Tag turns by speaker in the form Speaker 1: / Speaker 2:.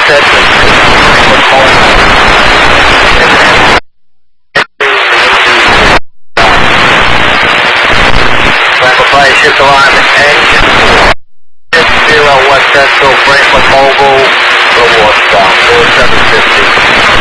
Speaker 1: set. Fire shift alignment engine. 0 West Central, Franklin Mobile, the water down, 4750.